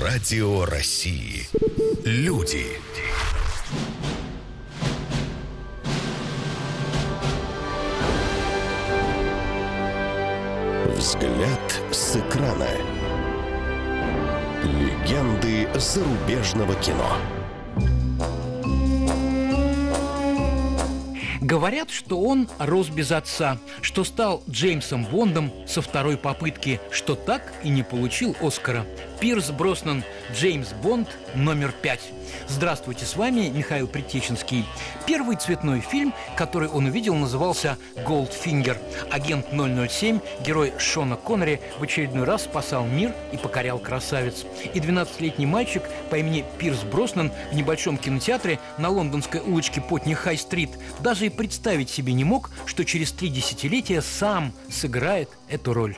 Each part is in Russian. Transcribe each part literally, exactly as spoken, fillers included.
Радио России. Люди. Взгляд с экрана. Легенды зарубежного кино. Говорят, что он рос без отца, что стал Джеймсом Бондом со второй попытки, что так и не получил Оскара. Пирс Броснан, Джеймс Бонд, номер пять. Здравствуйте, с вами Михаил Притеченский. Первый цветной фильм, который он увидел, назывался «Голдфингер». Агент ноль ноль семь, герой Шона Коннери, в очередной раз спасал мир и покорял красавиц. И двенадцатилетний мальчик по имени Пирс Броснан в небольшом кинотеатре на лондонской улочке Потни-Хай-стрит даже и представить себе не мог, что через три десятилетия сам сыграет эту роль.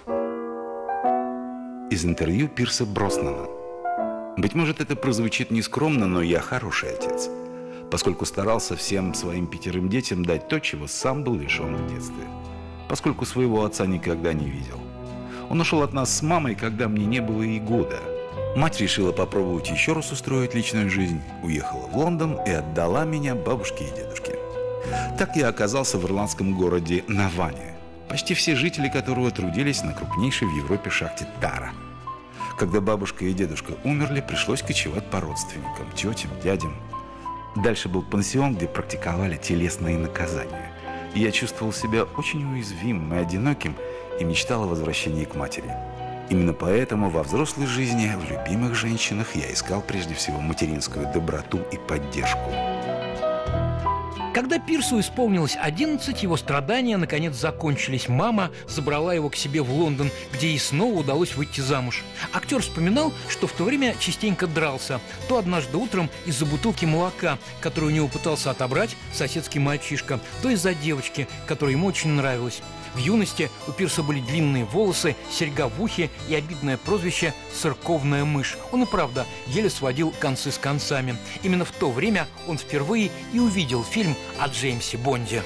Из интервью Пирса Броснана. Быть может, это прозвучит нескромно, но я хороший отец, поскольку старался всем своим пятерым детям дать то, чего сам был лишен в детстве, поскольку своего отца никогда не видел. Он ушел от нас с мамой, когда мне не было и года. Мать решила попробовать еще раз устроить личную жизнь, уехала в Лондон и отдала меня бабушке и дедушке. Так я оказался в ирландском городе Наване, почти все жители которого трудились на крупнейшей в Европе шахте Тара. Когда бабушка и дедушка умерли, пришлось кочевать по родственникам, тетям, дядям. Дальше был пансион, где практиковали телесные наказания. И я чувствовал себя очень уязвимым и одиноким и мечтал о возвращении к матери. Именно поэтому во взрослой жизни, в любимых женщинах, я искал прежде всего материнскую доброту и поддержку. Когда Пирсу исполнилось одиннадцать, его страдания наконец закончились. Мама забрала его к себе в Лондон, где ей снова удалось выйти замуж. Актер вспоминал, что в то время частенько дрался. То однажды утром из-за бутылки молока, которую у него пытался отобрать соседский мальчишка, то из-за девочки, которая ему очень нравилась. В юности у Пирса были длинные волосы, серьга в ухе и обидное прозвище «церковная мышь». Он и правда еле сводил концы с концами. Именно в то время он впервые и увидел фильм о Джеймсе Бонде.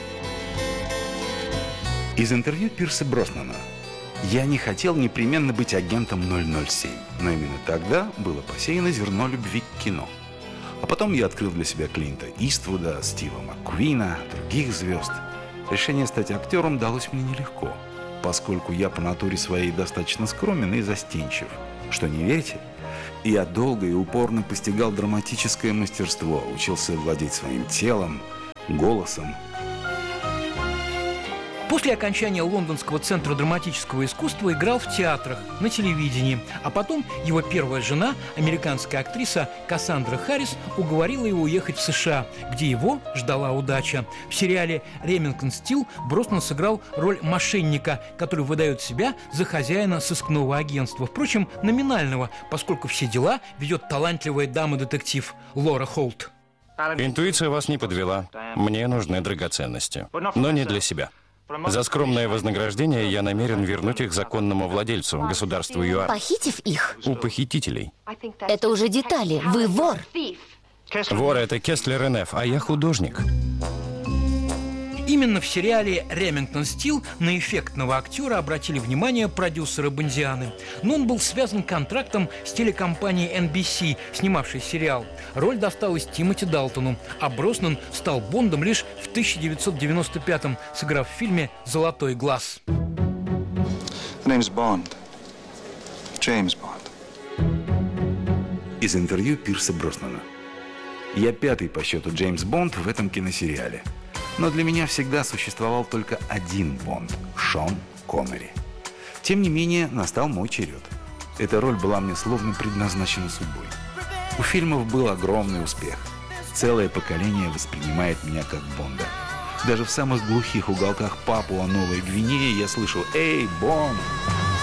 Из интервью Пирса Броснана. Я не хотел непременно быть агентом ноль ноль семь, но именно тогда было посеяно зерно любви к кино. А потом я открыл для себя Клинта Иствуда, Стива Маккуина, других звезд. Решение стать актером далось мне нелегко, поскольку я по натуре своей достаточно скромен и застенчив. Что, не верите? Я долго и упорно постигал драматическое мастерство, учился владеть своим телом, голосом. После окончания Лондонского центра драматического искусства играл в театрах, на телевидении. А потом его первая жена, американская актриса Кассандра Харрис, уговорила его уехать в США, где его ждала удача. В сериале «Ремингтон Стил» Броснан сыграл роль мошенника, который выдает себя за хозяина сыскного агентства. Впрочем, номинального, поскольку все дела ведет талантливая дама-детектив Лора Холт. Интуиция вас не подвела. Мне нужны драгоценности, но не для себя. За скромное вознаграждение я намерен вернуть их законному владельцу, государству ЮАР. Похитив их? У похитителей. Это уже детали. Вы вор. Вор — это Кестлер эн эф, а я художник. Именно в сериале «Ремингтон Стил» на эффектного актера обратили внимание продюсеры Бондианы. Но он был связан контрактом с телекомпанией эн би си, снимавшей сериал. Роль досталась Тимоти Далтону, а Броснан стал Бондом лишь в тысяча девятьсот девяносто пятом, сыграв в фильме «Золотой глаз». Из интервью Пирса Броснана. Я пятый по счету Джеймс Бонд в этом киносериале. Но для меня всегда существовал только один Бонд – Шон Коннери. Тем не менее, настал мой черед. Эта роль была мне словно предназначена судьбой. У фильмов был огромный успех. Целое поколение воспринимает меня как Бонда. Даже в самых глухих уголках Папуа-Новой Гвинеи я слышал «Эй, Бонд!».